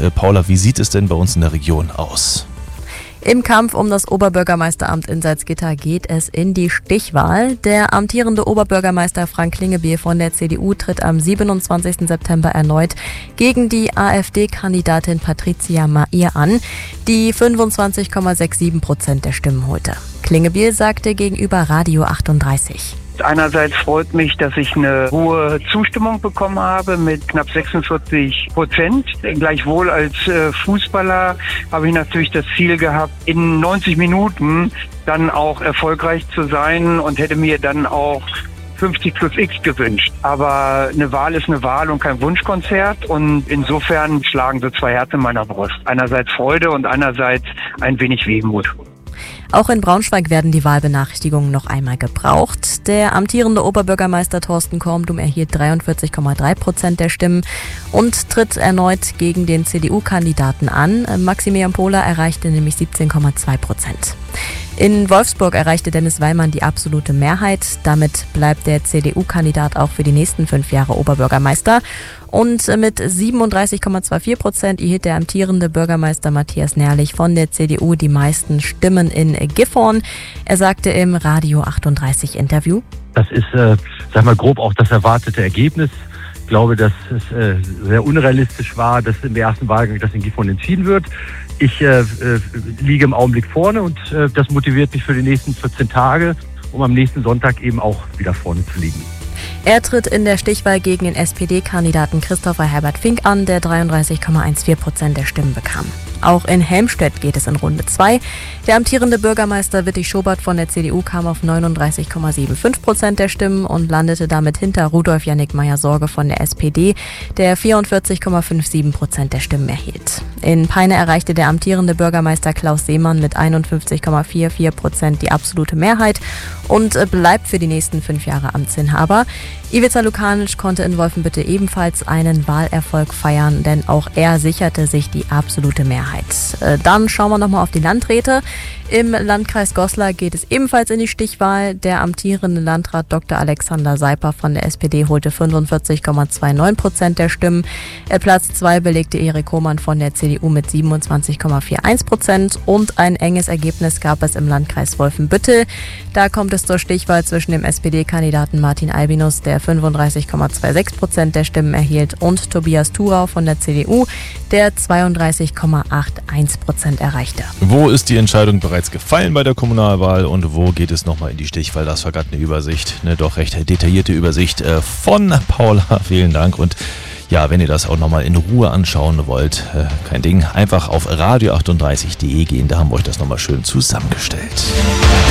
Paula, wie sieht es denn bei uns in der Region aus? Im Kampf um das Oberbürgermeisteramt in Salzgitter geht es in die Stichwahl. Der amtierende Oberbürgermeister Frank Klingebiel von der CDU tritt am 27. September erneut gegen die AfD-Kandidatin Patricia Mair an, die 25,67% der Stimmen holte. Klingebiel sagte gegenüber Radio 38. Einerseits freut mich, dass ich eine hohe Zustimmung bekommen habe mit knapp 46%. Gleichwohl als Fußballer habe ich natürlich das Ziel gehabt, in 90 Minuten dann auch erfolgreich zu sein und hätte mir dann auch 50 plus X gewünscht. Aber eine Wahl ist eine Wahl und kein Wunschkonzert und insofern schlagen so zwei Herzen in meiner Brust. Einerseits Freude und einerseits ein wenig Wehmut. Auch in Braunschweig werden die Wahlbenachrichtigungen noch einmal gebraucht. Der amtierende Oberbürgermeister Thorsten Kornblum erhielt 43,3% der Stimmen und tritt erneut gegen den CDU-Kandidaten an. Maximilian Pohler erreichte nämlich 17,2%. In Wolfsburg erreichte Dennis Weimann die absolute Mehrheit. Damit bleibt der CDU-Kandidat auch für die nächsten 5 Jahre Oberbürgermeister. Und mit 37,24% erhielt der amtierende Bürgermeister Matthias Nährlich von der CDU die meisten Stimmen in Gifhorn. Er sagte im Radio 38 Interview: Das ist, grob auch das erwartete Ergebnis. Ich glaube, dass es sehr unrealistisch war, dass im ersten Wahlgang das in Gifhorn entschieden wird. Ich liege im Augenblick vorne und das motiviert mich für die nächsten 14 Tage, um am nächsten Sonntag eben auch wieder vorne zu liegen. Er tritt in der Stichwahl gegen den SPD-Kandidaten Christopher Herbert Fink an, der 33,14% der Stimmen bekam. Auch in Helmstedt geht es in Runde 2. Der amtierende Bürgermeister Wittig Schobert von der CDU kam auf 39,75% der Stimmen und landete damit hinter Rudolf Jannik Meyer-Sorge von der SPD, der 44,57% der Stimmen erhielt. In Peine erreichte der amtierende Bürgermeister Klaus Seemann mit 51,44% die absolute Mehrheit und bleibt für die nächsten 5 Jahre Amtsinhaber. Ivica Lukanic konnte in Wolfenbüttel ebenfalls einen Wahlerfolg feiern, denn auch er sicherte sich die absolute Mehrheit. Dann schauen wir nochmal auf die Landräte. Im Landkreis Goslar geht es ebenfalls in die Stichwahl. Der amtierende Landrat Dr. Alexander Seiper von der SPD holte 45,29% der Stimmen. Platz 2 belegte Erik Hohmann von der CDU mit 27,41% und ein enges Ergebnis gab es im Landkreis Wolfenbüttel. Da kommt es zur Stichwahl zwischen dem SPD-Kandidaten Martin Albinus, der 35,26% der Stimmen erhielt, und Tobias Thurau von der CDU, der 32,81% erreichte. Wo ist die Entscheidung bereits gefallen bei der Kommunalwahl und wo geht es nochmal in die Stichwahl? Das war gerade eine Übersicht, eine doch recht detaillierte Übersicht von Paula. Vielen Dank. Und ja, wenn ihr das auch nochmal in Ruhe anschauen wollt, kein Ding, einfach auf radio38.de gehen, da haben wir euch das nochmal schön zusammengestellt.